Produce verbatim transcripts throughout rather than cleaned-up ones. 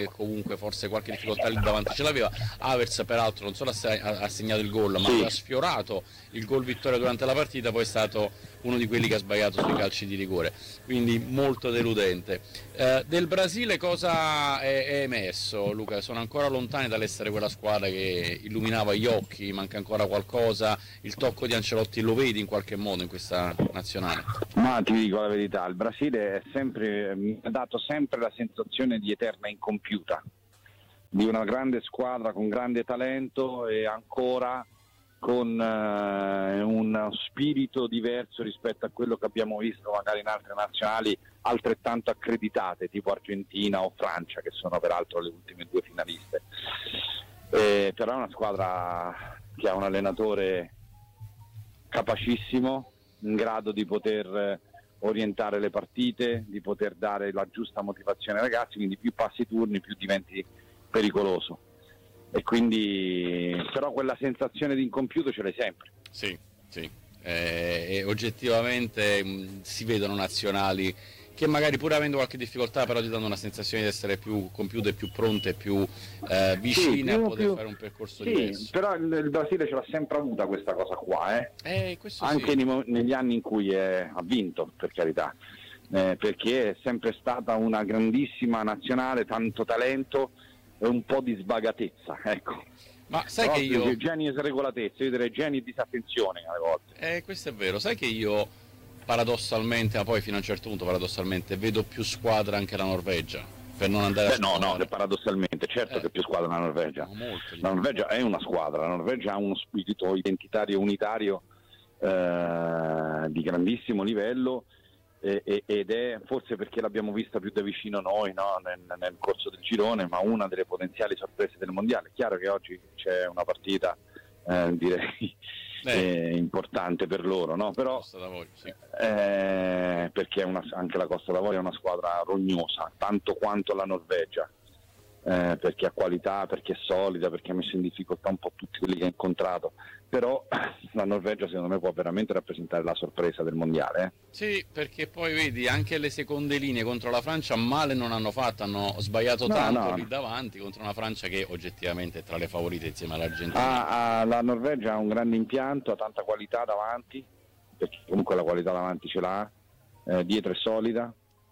che comunque forse qualche difficoltà lì davanti ce l'aveva. Havertz peraltro non solo ha segnato il gol, ma sì. ha sfiorato il gol vittoria durante la partita, poi è stato uno di quelli che ha sbagliato sui calci di rigore, quindi molto deludente. Eh, del Brasile cosa è, è emerso, Luca? Sono ancora lontani dall'essere quella squadra che illuminava gli occhi, manca ancora qualcosa, il tocco di Ancelotti lo vedi in qualche modo in questa nazionale? Ma ti dico la verità, il Brasile è sempre, mi ha dato sempre la sensazione di eterna incompiuta, di una grande squadra con grande talento e ancora con eh, uno spirito diverso rispetto a quello che abbiamo visto magari in altre nazionali altrettanto accreditate, tipo Argentina o Francia, che sono peraltro le ultime due finaliste. Eh, però è una squadra che ha un allenatore capacissimo, in grado di poter orientare le partite, di poter dare la giusta motivazione ai ragazzi, quindi più passi i turni più diventi pericoloso. E quindi però quella sensazione di incompiuto ce l'hai sempre. Sì, sì. Eh, e oggettivamente mh, si vedono nazionali che magari pur avendo qualche difficoltà però ti danno una sensazione di essere più compiute, più pronte, più eh, vicine sì, più, a poter più, fare un percorso sì, diverso. Però il, il Brasile ce l'ha sempre avuta questa cosa qua, eh? Eh, questo anche sì. nei, negli anni in cui è, ha vinto, per carità, eh, perché è sempre stata una grandissima nazionale, tanto talento e un po' di sbagatezza, ecco. Ma sai che io... geni e sregolatezza, io direi geni e disattenzione alle volte. Eh, questo è vero, sai che io paradossalmente, ma poi fino a un certo punto paradossalmente, vedo più squadra anche la Norvegia, per non andare Beh, a no, no, paradossalmente, certo eh, che più squadra la Norvegia. No, molto, la Norvegia è una squadra, la Norvegia ha uno spirito identitario unitario eh, di grandissimo livello eh, eh, ed è forse perché l'abbiamo vista più da vicino noi, no? nel, nel corso del girone, ma una delle potenziali sorprese del mondiale. È chiaro che oggi c'è una partita eh, direi eh, importante per loro, no? Però Costa d'Avorio, sì. eh, perché è una, anche la Costa d'Avorio è una squadra rognosa, tanto quanto la Norvegia, eh, perché ha qualità, perché è solida, perché ha messo in difficoltà un po' tutti quelli che ha incontrato, però la Norvegia secondo me può veramente rappresentare la sorpresa del mondiale. Eh? Sì, perché poi vedi anche le seconde linee contro la Francia male non hanno fatto, hanno sbagliato no, tanto no. lì davanti contro una Francia che oggettivamente è tra le favorite insieme all'Argentina. Ah, ah, la Norvegia ha un grande impianto, ha tanta qualità davanti, perché comunque la qualità davanti ce l'ha, eh, dietro è solida.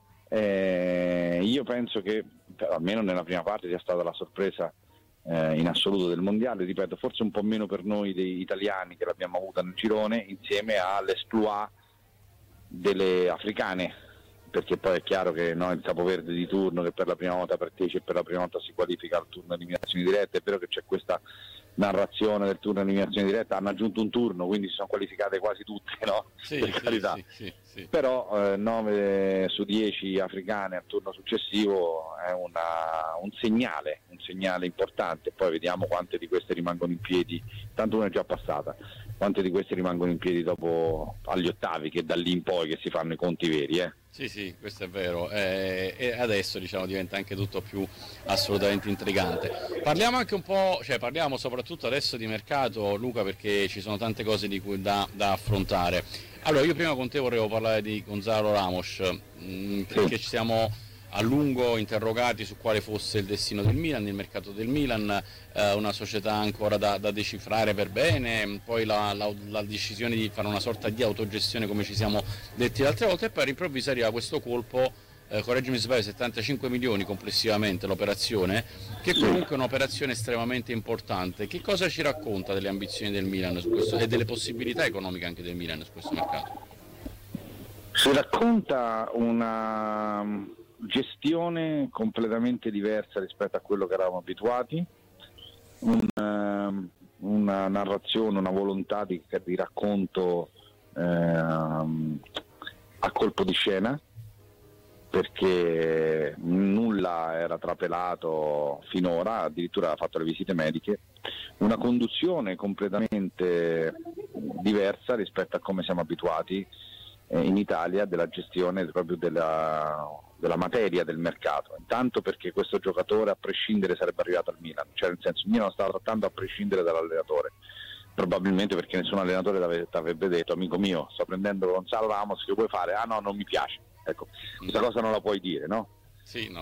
Eh, io penso che almeno nella prima parte sia stata la sorpresa eh, in assoluto del mondiale, ripeto, forse un po' meno per noi dei italiani che l'abbiamo avuta nel girone, insieme all'esploit delle africane, perché poi è chiaro che no, il capoverde di turno che per la prima volta partecipa e per la prima volta si qualifica al turno eliminazioni dirette, è vero che c'è questa narrazione del turno eliminazione diretta, hanno aggiunto un turno, quindi si sono qualificate quasi tutte, no? Sì, per sì, carità. Sì, sì, sì. Però eh, nove su dieci africane al turno successivo è una, un segnale, un segnale importante, poi vediamo quante di queste rimangono in piedi, tanto una è già passata, quante di queste rimangono in piedi dopo agli ottavi, che da lì in poi che si fanno i conti veri, eh? Sì, sì, questo è vero, eh, e adesso diciamo diventa anche tutto più assolutamente intrigante. Parliamo anche un po', cioè parliamo soprattutto adesso di mercato, Luca, perché ci sono tante cose di cui da, da affrontare. Allora, io prima con te volevo parlare di Gonzalo Ramos, mh, perché ci siamo a lungo interrogati su quale fosse il destino del Milan, il mercato del Milan, eh, una società ancora da, da decifrare per bene, poi la, la, la decisione di fare una sorta di autogestione come ci siamo detti l'altra volta, e poi all'improvviso arriva questo colpo, eh, correggimi se sbaglio, settantacinque milioni complessivamente l'operazione, che comunque è un'operazione estremamente importante. Che cosa ci racconta delle ambizioni del Milan su questo, e delle possibilità economiche anche del Milan su questo mercato? Si racconta una gestione completamente diversa rispetto a quello che eravamo abituati, un, uh, una narrazione, una volontà di, di racconto uh, a colpo di scena, perché nulla era trapelato finora, addirittura ha fatto le visite mediche, una conduzione completamente diversa rispetto a come siamo abituati eh, in Italia della gestione proprio della, della materia del mercato. Intanto perché questo giocatore a prescindere sarebbe arrivato al Milan, cioè nel senso il Milan lo stava trattando a prescindere dall'allenatore, probabilmente perché nessun allenatore ti avrebbe detto: amico mio, sto prendendo Gonzalo Ramos, che vuoi fare? Ah no, non mi piace. Ecco, questa cosa non la puoi dire, no? Sì, no,